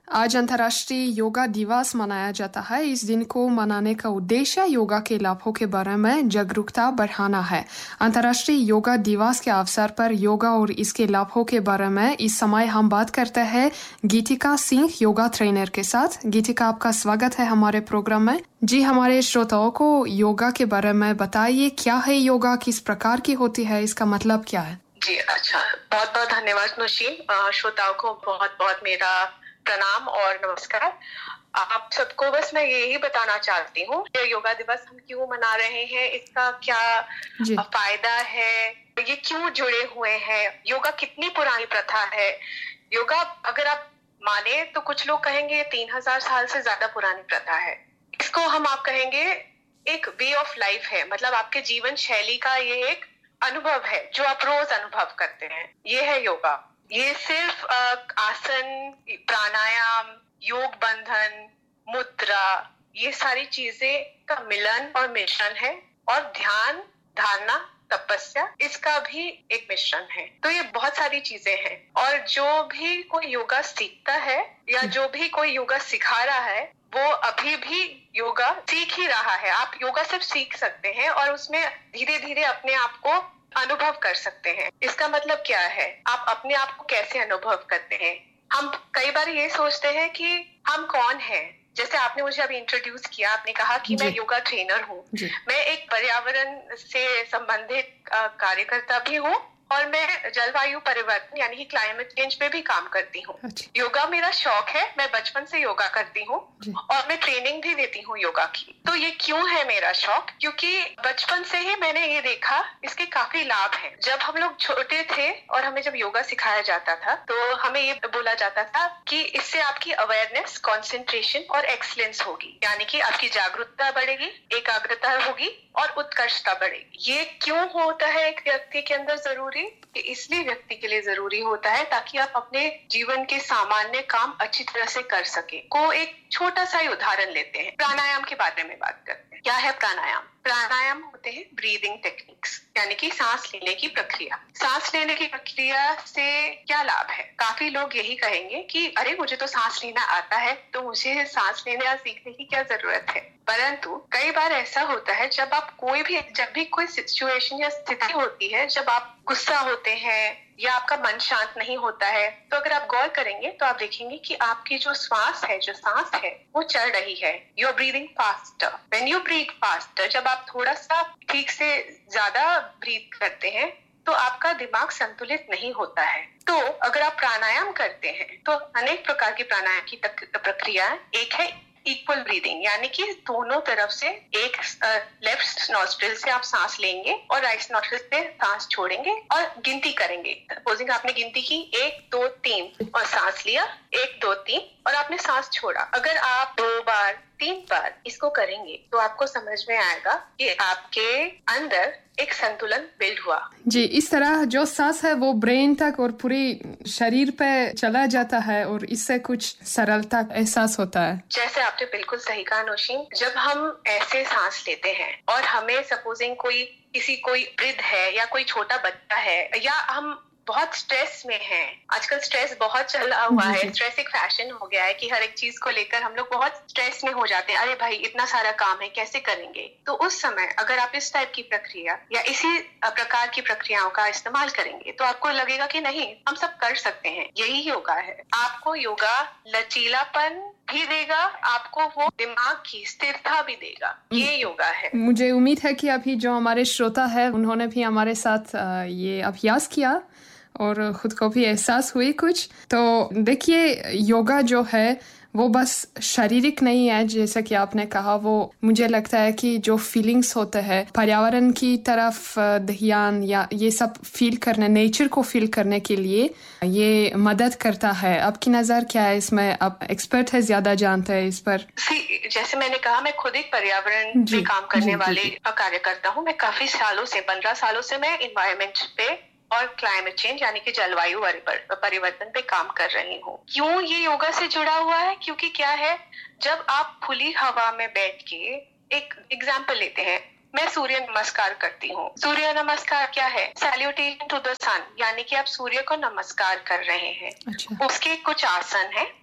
आज अंतर्राष्ट्रीय योगा दिवस मनाया जाता है। इस दिन को मनाने का उद्देश्य योगा के लाभों के बारे में जागरूकता बढ़ाना है। अंतर्राष्ट्रीय योगा दिवस के अवसर पर योगा और इसके लाभों के बारे में इस समय हम बात करते हैं गीतिका सिंह, योगा ट्रेनर के साथ। गीतिका, आपका स्वागत है हमारे प्रोग्राम में। जी, हमारे श्रोताओं को योगा के बारे में बताइए, क्या है योगा, किस प्रकार की होती है, इसका मतलब क्या है? जी अच्छा, बहुत बहुत धन्यवाद नौशीन। श्रोताओं को बहुत बहुत मेरा प्रणाम और नमस्कार। आप सबको बस मैं यही बताना चाहती हूँ कि योगा दिवस हम क्यों मना रहे हैं, इसका क्या फायदा है, ये क्यों जुड़े हुए हैं, योगा कितनी पुरानी प्रथा है। योगा अगर आप माने तो कुछ लोग कहेंगे 3000 साल से ज्यादा पुरानी प्रथा है। इसको आप कहेंगे एक वे ऑफ लाइफ है, मतलब आपके जीवन शैली का ये एक अनुभव है जो आप रोज अनुभव करते हैं। ये है योगा। ये सिर्फ आसन, प्राणायाम, योग बंधन, मुद्रा, ये सारी चीजें का मिलन और मिश्रण है। और ध्यान, धारणा, तपस्या, इसका भी एक मिश्रण है। तो ये बहुत सारी चीजें हैं। और जो भी कोई योगा सीखता है या जो भी कोई योगा सिखा रहा है, वो अभी भी योगा सीख ही रहा है। आप योगा सिर्फ सीख सकते हैं और उसमें धीरे धीरे अपने आप को अनुभव कर सकते हैं। इसका मतलब क्या है, आप अपने आप को कैसे अनुभव करते हैं। हम कई बार ये सोचते हैं कि हम कौन हैं। जैसे आपने मुझे अभी इंट्रोड्यूस किया, आपने कहा कि मैं योगा ट्रेनर हूँ। मैं एक पर्यावरण से संबंधित कार्यकर्ता भी हूँ और मैं जलवायु परिवर्तन यानी कि क्लाइमेट चेंज पे भी काम करती हूँ। योगा मेरा शौक है, मैं बचपन से योगा करती हूँ और मैं ट्रेनिंग भी देती हूँ योगा की। तो ये क्यों है मेरा शौक? क्योंकि बचपन से ही मैंने ये देखा इसके काफी लाभ हैं। जब हम लोग छोटे थे और हमें जब योगा सिखाया जाता था तो हमें ये बोला जाता था कि इससे आपकी अवेयरनेस, कॉन्सेंट्रेशन और एक्सीलेंस होगी, यानी कि आपकी जागरूकता बढ़ेगी, एकाग्रता होगी और उत्कर्षता बढ़ेगी। ये क्यों होता है एक व्यक्ति के अंदर जरूरी? इसलिए व्यक्ति के लिए जरूरी होता है ताकि आप अपने जीवन के सामान्य काम अच्छी तरह से कर सके। को एक छोटा सा ही उदाहरण लेते हैं, प्राणायाम के बारे में बात करते हैं। क्या है प्राणायाम? प्राणायाम होते हैं ब्रीदिंग टेक्निक्स, यानी कि सांस लेने की प्रक्रिया। सांस लेने की प्रक्रिया से क्या लाभ है? काफी लोग यही कहेंगे कि अरे मुझे तो सांस लेना आता है, तो मुझे सांस लेना सीखने की क्या जरूरत है। परंतु कई बार ऐसा होता है जब भी कोई सिचुएशन या स्थिति होती है, जब आप गुस्सा होते हैं या आपका मन शांत नहीं होता है, तो अगर आप गौर करेंगे तो आप देखेंगे कि आपकी जो सांस है वो चल रही है। You are breathing faster. When you breathe faster, जब आप थोड़ा सा ठीक से ज्यादा ब्रीथ करते हैं तो आपका दिमाग संतुलित नहीं होता है। तो अगर आप प्राणायाम करते हैं तो अनेक प्रकार की प्राणायाम की प्रक्रिया। एक है इक्वल ब्रीदिंग, यानी कि दोनों तरफ से एक लेफ्ट नॉस्ट्रिल से आप सांस लेंगे और राइट नॉस्ट्रिल से सांस छोड़ेंगे और गिनती करेंगे। सपोजिंग आपने गिनती की 1 2 3 और सांस लिया 1 2 3 और आपने सांस छोड़ा। अगर आप 2 बार 3 बार इसको करेंगे तो आपको समझ में आएगा कि आपके अंदर एक संतुलन बिल्ड हुआ। जी, इस तरह जो सांस है वो ब्रेन तक और पूरी शरीर पे चला जाता है और इससे कुछ सरलता एहसास होता है। जैसे आपने बिल्कुल सही कहा नौशीन, जब हम ऐसे सांस लेते हैं और हमें सपोजिंग कोई वृद्ध है या कोई छोटा बच्चा है या हम बहुत स्ट्रेस में हैं। आजकल स्ट्रेस बहुत चला हुआ है। स्ट्रेस एक फैशन हो गया है कि हर एक चीज को लेकर हम लोग बहुत स्ट्रेस में हो जाते हैं। अरे भाई इतना सारा काम है, कैसे करेंगे? तो उस समय अगर आप इस टाइप की प्रक्रिया या इसी प्रकार की प्रक्रियाओं का इस्तेमाल करेंगे तो आपको लगेगा कि नहीं, हम सब कर सकते हैं। यही योगा है। आपको योगा लचीलापन भी देगा, आपको वो दिमाग की स्थिरता भी देगा। ये योगा है। मुझे उम्मीद है कि अभी जो हमारे श्रोता है उन्होंने भी हमारे साथ ये अभ्यास किया और खुद को भी एहसास हुई कुछ। तो देखिए, योगा जो है वो बस शारीरिक नहीं है, जैसा कि आपने कहा। वो मुझे लगता है कि जो फीलिंग्स होते हैं, पर्यावरण की तरफ ध्यान या ये सब फील करने, नेचर को फील करने के लिए ये मदद करता है। आपकी नजर क्या है इसमें? आप एक्सपर्ट है, ज्यादा जानते हैं इस पर। जैसे मैंने कहा, मैं खुद एक पर्यावरण पे काम करने वाले कार्यकर्ता हूँ। मैं काफी सालों से 15 सालों से मैं इन्वायरमेंट पे और क्लाइमेट चेंज यानी कि जलवायु परिवर्तन पे काम कर रही हूँ। क्यों ये योगा से जुड़ा हुआ है? क्योंकि क्या है, जब आप खुली हवा में बैठ के, एक एग्जाम्पल लेते हैं, मैं सूर्य नमस्कार करती हूँ। सूर्य नमस्कार क्या है? सैल्यूटेशन टू द सन, यानी कि आप सूर्य को नमस्कार कर रहे हैं। उसके कुछ आसन है।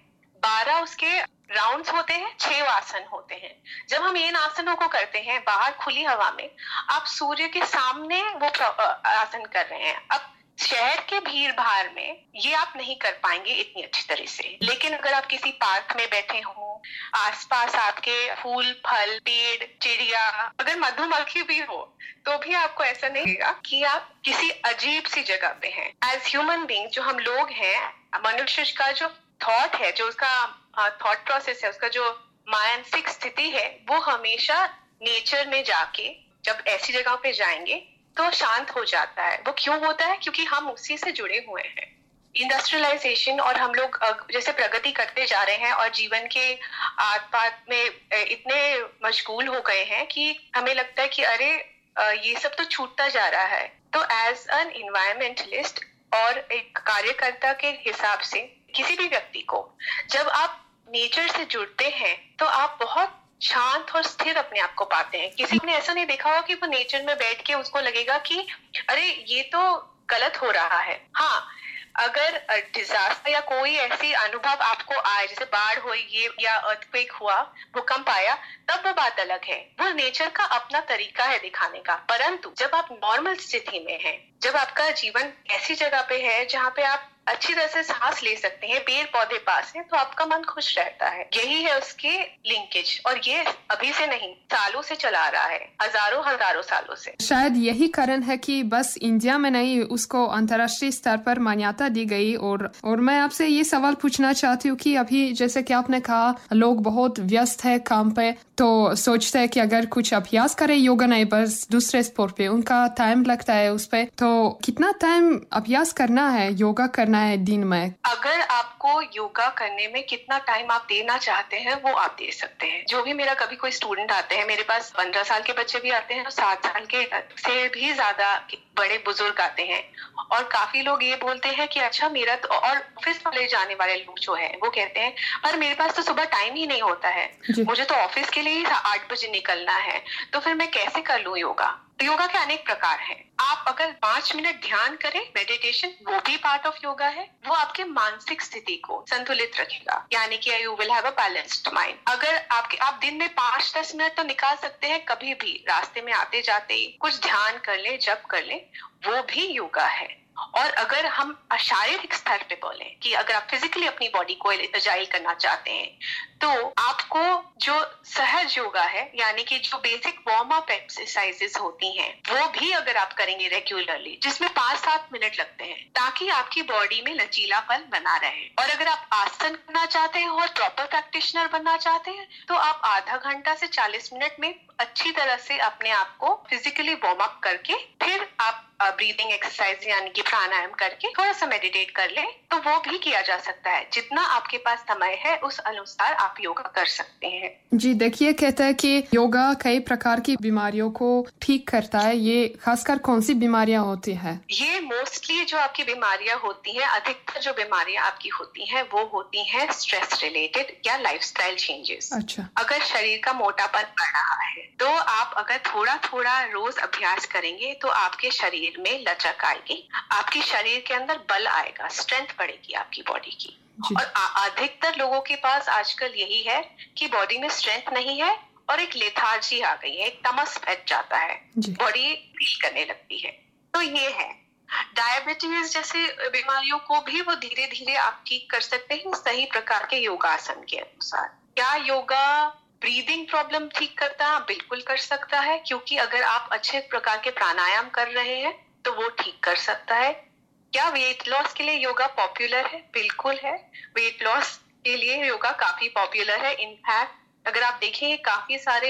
12 उसके राउंड्स होते हैं, 6 आसन होते हैं। जब हम इन आसनों को करते हैं बाहर खुली हवा में, आप सूर्य के सामने वो आसन कर रहे हैं। अब शहर के भीड़ भाड़ में ये आप नहीं कर पाएंगे इतनी अच्छी तरह से, लेकिन अगर आप किसी पार्क में बैठे हो, आसपास आपके फूल फल पेड़ चिड़िया, अगर मधुमक्खी भी हो, तो भी आपको ऐसा नहीं लगेगा कि आप किसी अजीब सी जगह पे हैं। एज ह्यूमन बीइंग जो हम लोग हैं, मनुष्य का जो थॉट है, जो उसका थॉट प्रोसेस है, उसका जो मानसिक स्थिति है, वो हमेशा नेचर में जाके जब ऐसी जगह पे जाएंगे तो शांत हो जाता है। वो क्यों होता है? क्योंकि हम उसी से जुड़े हुए हैं। इंडस्ट्रियलाइजेशन और हम लोग जैसे प्रगति करते जा रहे हैं और जीवन के आत-पात में इतने मशगूल हो गए हैं कि हमें लगता है कि अरे ये सब तो छूटता जा रहा है। तो एज एन इन्वायरमेंटलिस्ट और एक कार्यकर्ता के हिसाब से किसी भी व्यक्ति को जब आप नेचर से जुड़ते हैं तो आप बहुत शांत और स्थिर अपने आप को पाते हैं। किसी ने ऐसा नहीं देखा होगा कि वो नेचर में बैठ के उसको लगेगा कि अरे ये तो गलत हो रहा है। हाँ, अगर डिजास्टर या कोई ऐसी अनुभव आपको आए, जैसे बाढ़ हुई ये या अर्थक्वेक हुआ, भूकंप आया, तब वो बात अलग है। वो नेचर का अपना तरीका है दिखाने का। परंतु जब आप नॉर्मल स्थिति में हैं, जब आपका जीवन ऐसी जगह पे है जहाँ पे आप अच्छी तरह से सांस ले सकते हैं, पेड़ पौधे पास हैं, तो आपका मन खुश रहता है। यही है उसके लिंकेज, और ये अभी से नहीं, सालों से चला रहा है, हजारों सालों से। शायद यही कारण है कि बस इंडिया में नहीं, उसको अंतर्राष्ट्रीय स्तर पर मान्यता दी गई। और मैं आपसे ये सवाल पूछना चाहती हूँ कि अभी जैसे कि आपने कहा, लोग बहुत व्यस्त है काम पे, तो सोचते हैं कि अगर कुछ अभ्यास करें, योगा नहीं बस दूसरे स्पोर्ट पे, उनका टाइम लगता है उस पे। तो कितना टाइम अभ्यास करना है, योगा करना है दिन में? अगर आपको योगा करने में कितना टाइम आप देना चाहते हैं वो आप दे सकते हैं। जो भी मेरा कभी कोई स्टूडेंट आते हैं, मेरे पास 15 साल के बच्चे भी आते हैं और 7 साल के से भी ज्यादा बड़े बुजुर्ग आते हैं। और काफी लोग ये बोलते हैं कि अच्छा मेरा तो, और ऑफिस वाले जाने वाले लोग जो है वो कहते हैं पर मेरे पास तो सुबह टाइम ही नहीं होता है, मुझे तो ऑफिस के लिए ही 8 बजे निकलना है, तो फिर मैं कैसे कर लूं योगा? तो योगा के अनेक प्रकार हैं। आप अगर 5 मिनट ध्यान करें, मेडिटेशन, वो भी पार्ट ऑफ योगा है। वो आपके मानसिक स्थिति को संतुलित रखेगा, यानी कि you will have a balanced mind. अगर आप दिन में 5-10 मिनट तो निकाल सकते हैं, कभी भी रास्ते में आते जाते कुछ ध्यान कर ले, जप कर ले, वो भी योगा है। और अगर हम शारीरिक स्तर पे बोले कि अगर आप फिजिकली अपनी बॉडी को एजाइल करना चाहते हैं, तो आपको जो सहज योगा है, यानी कि जो बेसिक वार्म अप एक्सरसाइजेस होती हैं, वो भी अगर आप करेंगे रेगुलरली, जिसमें 5-7 मिनट लगते हैं, ताकि आपकी बॉडी में लचीलापन बना रहे। और अगर आप आसन करना चाहते हैं और प्रॉपर प्रैक्टिशनर बनना चाहते हैं, तो आप आधा घंटा से 40 मिनट में अच्छी तरह से अपने आप को फिजिकली वार्म अप करके फिर आप ब्रीदिंग एक्सरसाइज यानी कि प्राणायाम करके थोड़ा सा मेडिटेट कर ले, तो वो भी किया जा सकता है। जितना आपके पास समय है उस अनुसार आप योगा कर सकते हैं। जी देखिए, कहते हैं कि योगा कई प्रकार की बीमारियों को ठीक करता है। ये खासकर कौन सी बीमारियां होती हैं? ये मोस्टली जो आपकी बीमारियां होती हैं, अधिकतर जो बीमारियां आपकी होती हैं वो होती हैं स्ट्रेस रिलेटेड या लाइफस्टाइल चेंजेस। अच्छा। अगर शरीर का मोटापन बढ़ रहा है तो आप अगर थोड़ा थोड़ा रोज अभ्यास करेंगे तो आपके शरीर में लचक आएगी, आपके शरीर के अंदर बल आएगा, स्ट्रेंथ बढ़ेगी आपकी बॉडी की। और अधिकतर लोगों के पास आजकल यही है कि बॉडी में स्ट्रेंथ नहीं है और एक लेथार्जी आ गई है, एक तमस बैठ जाता है, बॉडी फील करने लगती है। तो ये है। डायबिटीज जैसे बीमारियों को भी वो धीरे धीरे आप ठीक कर सकते हैं सही प्रकार के योगासन के अनुसार। क्या योगा ब्रीदिंग प्रॉब्लम ठीक करता है? बिल्कुल कर सकता है, क्योंकि अगर आप अच्छे प्रकार के प्राणायाम कर रहे हैं तो वो ठीक कर सकता है। क्या वेट लॉस के लिए योगा पॉपुलर है? बिल्कुल है, वेट लॉस के लिए योगा काफी पॉपुलर है। इनफैक्ट अगर आप देखें, काफी सारे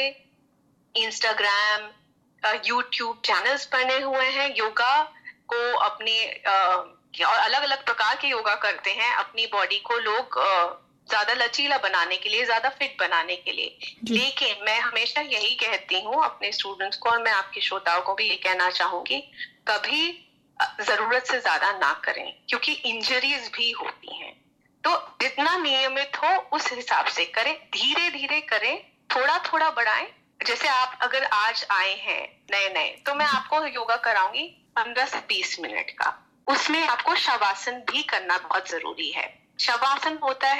इंस्टाग्राम, यूट्यूब चैनल्स बने हुए हैं योगा को अपने और अलग अलग प्रकार के योगा करते हैं अपनी बॉडी को लोग ज्यादा लचीला बनाने के लिए, ज्यादा फिट बनाने के लिए। लेकिन मैं हमेशा यही कहती हूँ अपने स्टूडेंट्स को, और मैं आपके श्रोताओं को भी ये कहना चाहूंगी, कभी जरूरत से ज्यादा ना करें, क्योंकि इंजरीज भी होती हैं। तो जितना नियमित हो उस हिसाब से करें, धीरे धीरे करें, थोड़ा थोड़ा बढ़ाएं। जैसे आप अगर आज आए हैं नए तो मैं आपको योगा कराऊंगी 15 से 20 मिनट का। उसमें आपको शवासन भी करना बहुत जरूरी है। शवासन होता है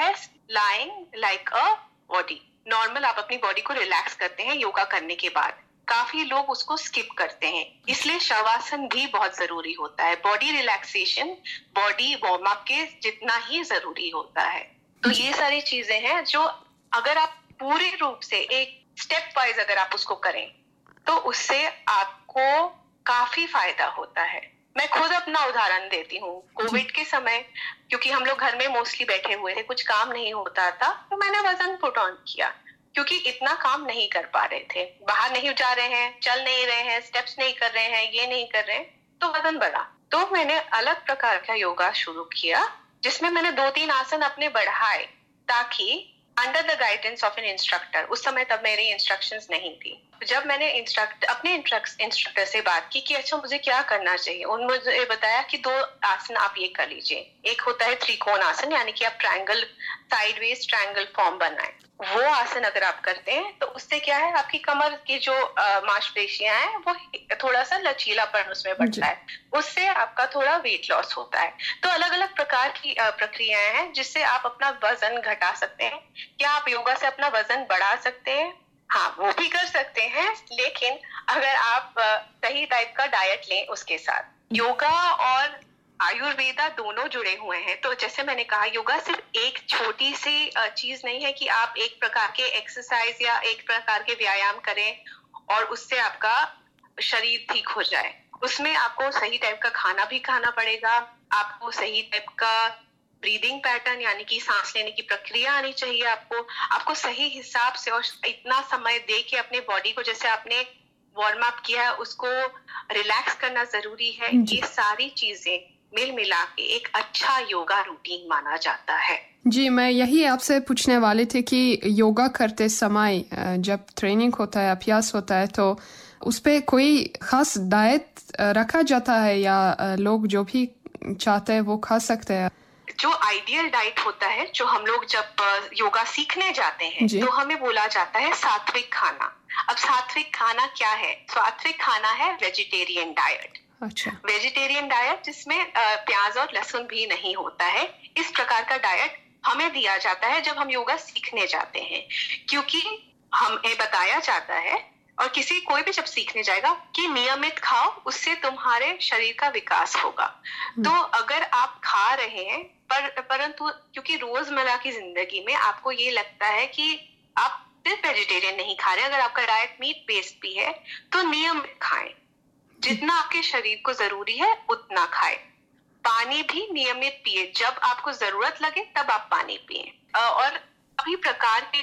lying like a body. Normal आप अपनी बॉडी को रिलैक्स करते हैं योगा करने के बाद, काफी लोग उसको स्किप करते हैं, इसलिए शवासन भी बहुत जरूरी होता है। Body relaxation body warm up के जितना ही जरूरी होता है। तो ये सारी चीजें हैं जो अगर आप पूरे रूप से एक स्टेप वाइज अगर आप उसको करें तो उससे आपको काफी फायदा होता है। मैं खुद अपना उदाहरण देती हूँ। कोविड के समय क्योंकि हम लोग घर में मोस्टली बैठे हुए थे, कुछ काम नहीं होता था, तो मैंने वजन पुट ऑन किया क्योंकि इतना काम नहीं कर पा रहे थे, बाहर नहीं जा रहे हैं, चल नहीं रहे हैं, स्टेप्स नहीं कर रहे हैं, ये नहीं कर रहे हैं, तो वजन बढ़ा। तो मैंने अलग प्रकार का योगा शुरू किया जिसमें मैंने 2-3 आसन अपने बढ़ाए ताकि under the guidance of N instructor. उस समय तब मेरी इंस्ट्रक्शंस नहीं थी। जब मैंने अपने इंस्ट्रक्टर से बात की कि अच्छा मुझे क्या करना चाहिए, उन्होंने मुझे बताया कि 2 आसन आप ये कर लीजिए। एक होता है त्रिकोण आसन, यानी कि आप ट्रायंगल, साइडवेज ट्रायंगल फॉर्म बनाएं। वो आसन अगर आप करते हैं तो उससे क्या है, आपकी कमर की जो मांसपेशियां हैं वो थोड़ा सा लचीलापन उसमें बढ़ता है, उससे आपका थोड़ा वेट लॉस होता है। तो अलग अलग प्रकार की प्रक्रियाएं हैं जिससे आप अपना वजन घटा सकते हैं। क्या आप योगा से अपना वजन बढ़ा सकते हैं? हाँ, वो भी कर सकते हैं, लेकिन अगर आप सही टाइप का डाइट लें उसके साथ। योगा और आयुर्वेदा दोनों जुड़े हुए हैं। तो जैसे मैंने कहा, योगा सिर्फ एक छोटी सी चीज नहीं है कि आप एक प्रकार के एक्सरसाइज या एक प्रकार के व्यायाम करें और उससे आपका शरीर ठीक हो जाए। उसमें आपको सही टाइप का खाना भी खाना पड़ेगा, आपको सही टाइप का ब्रीदिंग पैटर्न यानी कि सांस लेने की प्रक्रिया आनी चाहिए आपको सही हिसाब से और इतना समय दे के अपने बॉडी को, जैसे आपने वार्म अप किया है, उसको रिलैक्स करना जरूरी है। ये सारी चीजें मिल मिला के एक अच्छा योगा रूटीन माना जाता है। जी, मैं यही आपसे पूछने वाली थी कि योगा करते समय जब ट्रेनिंग होता है, अभ्यास होता है, तो उस पे कोई खास डाइट रखा जाता है या लोग जो भी चाहते हैं वो खा सकते हैं? जो आइडियल डाइट होता है, जो हम लोग जब योगा सीखने जाते हैं तो हमें बोला जाता है सात्विक खाना। अब सात्विक खाना क्या है? सात्विक खाना है वेजिटेरियन डाइट। अच्छा। वेजिटेरियन डाइट जिसमें प्याज और लहसुन भी नहीं होता है। इस प्रकार का डाइट हमें दिया जाता है जब हम योगा सीखने जाते हैं, क्योंकि हमें बताया जाता है और कोई भी जब सीखने जाएगा कि नियमित खाओ, उससे तुम्हारे शरीर का विकास होगा। तो अगर आप खा रहे हैं परंतु क्योंकि रोजमर्रा की जिंदगी में आपको ये लगता है कि आप सिर्फ वेजिटेरियन नहीं खा रहे, अगर आपका डाइट मीट बेस्ड भी है तो नियमित खाएं, जितना आपके शरीर को जरूरी है उतना खाएं। पानी भी नियमित पिए, जब आपको जरूरत लगे तब आप पानी पिए और सभी प्रकार के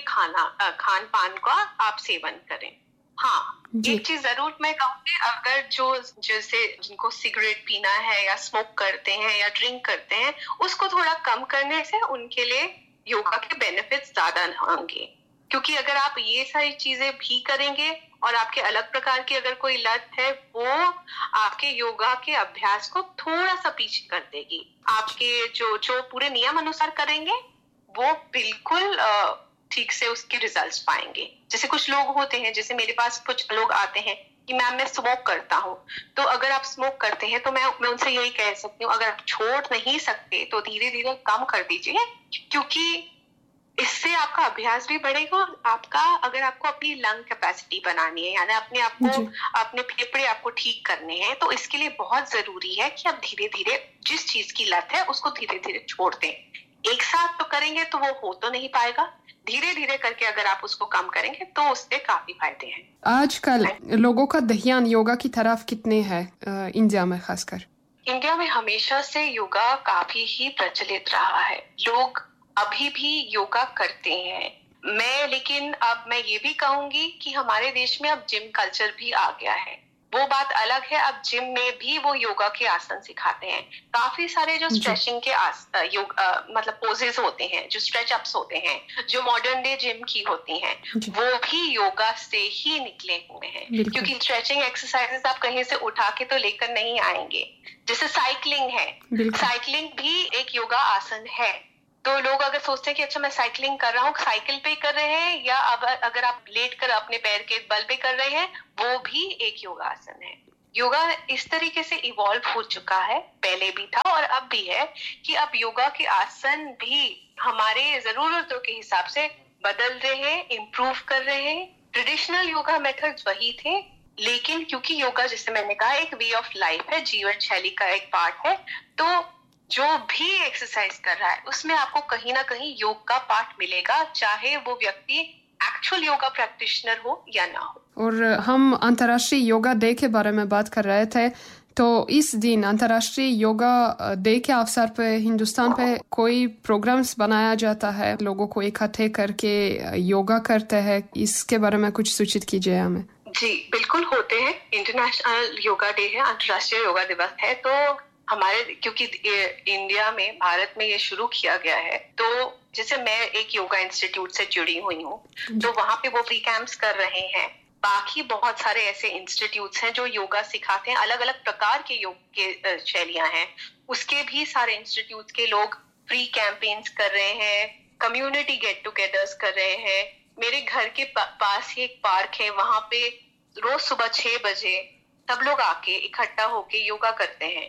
खान पान का आप सेवन करें। हाँ, एक चीज जरूर मैं कहूँगी, अगर जैसे जिनको सिगरेट पीना है या स्मोक करते हैं या ड्रिंक करते हैं, उसको थोड़ा कम करने से उनके लिए योगा के बेनिफिट्स ज्यादा होंगे। क्योंकि अगर आप ये सारी चीजें भी करेंगे और आपके अलग प्रकार की अगर कोई लत है, वो आपके योगा के अभ्यास को थोड़ा सा पीछे कर देगी। आपके जो पूरे नियम अनुसार करेंगे वो बिल्कुल ठीक से उसके रिजल्ट्स पाएंगे। जैसे कुछ लोग होते हैं, जैसे मेरे पास कुछ लोग आते हैं कि मैम मैं स्मोक करता हूँ, तो अगर आप स्मोक करते हैं तो मैं उनसे यही कह सकती हूँ, अगर आप छोड़ नहीं सकते तो धीरे धीरे कम कर दीजिए, क्योंकि इससे आपका अभ्यास भी बढ़ेगा और अगर आपको अपनी लंग कैपेसिटी बनानी है, यानी अपने फेफड़े आपको ठीक करने हैं, तो इसके लिए बहुत जरूरी है कि आप धीरे धीरे जिस चीज की लत है उसको धीरे धीरे छोड़ दें। एक साथ तो करेंगे तो वो हो तो नहीं पाएगा, धीरे धीरे करके अगर आप उसको कम करेंगे तो उससे काफी फायदे हैं। आजकल लोगों का ध्यान योगा की तरफ कितने है इंडिया में? खासकर इंडिया में हमेशा से योगा काफी ही प्रचलित रहा है, लोग अभी भी योगा करते हैं। लेकिन अब मैं ये भी कहूंगी कि हमारे देश में अब जिम कल्चर भी आ गया है, वो बात अलग है। अब जिम में भी वो योगा के आसन सिखाते हैं। काफी सारे जो स्ट्रेचिंग के मतलब पोजेस होते हैं, जो स्ट्रेच अप्स होते हैं, जो मॉडर्न डे जिम की होती हैं, वो भी योगा से ही निकले हुए हैं। क्योंकि स्ट्रेचिंग एक्सरसाइजेस आप कहीं से उठा के तो लेकर नहीं आएंगे। जैसे साइकिलिंग है, साइकिलिंग भी एक योगा आसन है। तो लोग अगर सोचते हैं कि अच्छा मैं साइकिलिंग कर रहा हूँ, साइकिल पे कर रहे हैं, या अब अगर आप लेट कर अपने पैर के बल पे कर रहे हैं, वो भी एक योगासन है। योगा इस तरीके से इवॉल्व हो चुका है, पहले भी था और अब भी है, कि अब योगा के आसन भी हमारे जरूरतों के हिसाब से बदल रहे हैं, इम्प्रूव कर रहे हैं। ट्रेडिशनल योगा मेथड्स वही थे, लेकिन क्योंकि योगा, जैसे मैंने कहा, एक वे ऑफ लाइफ है, जीवन शैली का एक पार्ट है, तो जो भी एक्सरसाइज कर रहा है उसमें आपको कहीं ना कहीं योग का पार्ट मिलेगा, चाहे वो व्यक्ति एक्चुअल योगा प्रैक्टिशनर हो या ना हो। और हम अंतर्राष्ट्रीय योगा डे के बारे में बात कर रहे थे, तो इस दिन अंतर्राष्ट्रीय योगा डे के अवसर पे हिंदुस्तान पे कोई प्रोग्राम्स बनाया जाता है, लोगों को इकट्ठे करके योगा करते हैं, इसके बारे में कुछ सूचित कीजिए हमें। जी बिल्कुल होते हैं। इंटरनेशनल योगा डे है, अंतर्राष्ट्रीय योगा दिवस है, तो हमारे, क्योंकि इंडिया में, भारत में ये शुरू किया गया है, तो जैसे मैं एक योगा इंस्टीट्यूट से जुड़ी हुई हूँ, तो वहाँ पे वो फ्री कैंप्स कर रहे हैं। बाकी बहुत सारे ऐसे इंस्टीट्यूट्स हैं जो योगा सिखाते हैं, अलग अलग प्रकार के योग के शैलियां हैं, उसके भी सारे इंस्टीट्यूट के लोग फ्री कैंपेन्स कर रहे हैं, कम्युनिटी गेट टुगेदर्स कर रहे हैं। मेरे घर के पास ही एक पार्क है, वहां पे रोज सुबह 6 बजे सब लोग आके इकट्ठा होके योगा करते हैं,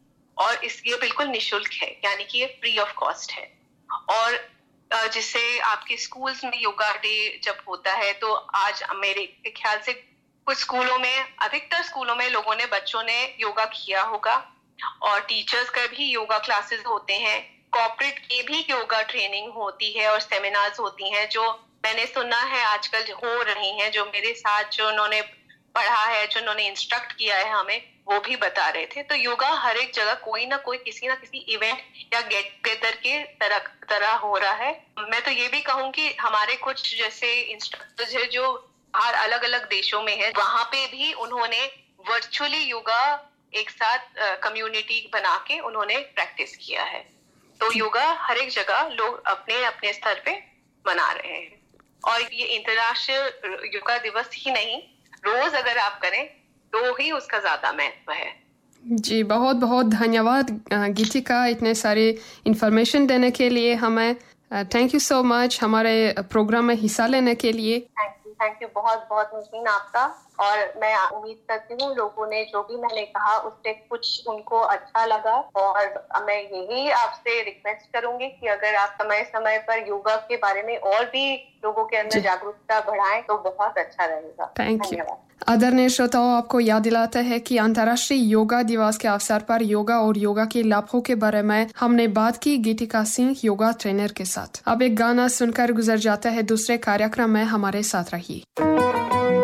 और ये बिल्कुल निशुल्क है, यानी कि ये फ्री ऑफ कॉस्ट है। और जिससे आपके स्कूल्स में योगा डे जब होता है, तो आज मेरे ख्याल से कुछ स्कूलों में, अधिकतर स्कूलों में लोगों ने, बच्चों ने योगा किया होगा, और टीचर्स का भी योगा क्लासेस होते हैं, कॉर्पोरेट की भी योगा ट्रेनिंग होती है और सेमिनार्स होती हैं, जो मैंने सुना है आजकल हो रही हैं। जो मेरे साथ जो उन्होंने पढ़ा है, जो उन्होंने इंस्ट्रक्ट किया है हमें, वो भी बता रहे थे। तो योगा हर एक जगह कोई ना कोई, किसी ना किसी इवेंट या गेट टुगेदर के तरह हो रहा है। मैं तो ये भी कहूँ कि हमारे कुछ जैसे इंस्ट्रक्टर्स है जो हर अलग अलग देशों में है, वहां पे भी उन्होंने वर्चुअली योगा एक साथ कम्युनिटी बना के उन्होंने प्रैक्टिस किया है। तो योगा हर एक जगह लोग अपने अपने स्तर पे मना रहे हैं, और ये इंटरनेशनल योगा दिवस ही नहीं, रोज अगर आप करें तो ही उसका ज्यादा महत्व है। जी बहुत बहुत धन्यवाद गीतिका, इतने सारी इंफॉर्मेशन देने के लिए हमें। थैंक यू सो मच हमारे प्रोग्राम में हिस्सा लेने के लिए। थैंक यू बहुत बहुत नौशीन आपका। और मैं उम्मीद करती हूँ लोगों ने जो भी मैंने कहा उससे कुछ उनको अच्छा लगा, और मैं यही आपसे रिक्वेस्ट करूंगी कि अगर आप समय समय पर योगा के बारे में और भी लोगों के अंदर जागरूकता बढ़ाएं तो बहुत अच्छा रहेगा। Thank you. आदरणीय श्रोताओं, आपको याद दिलाते हैं कि अंतर्राष्ट्रीय योगा दिवस के अवसर पर योगा और योगा के लाभों के बारे में हमने बात की गीतिका सिंह, योगा ट्रेनर के साथ। अब एक गाना सुनकर गुजर जाता है दूसरे कार्यक्रम में, हमारे साथ रहिए।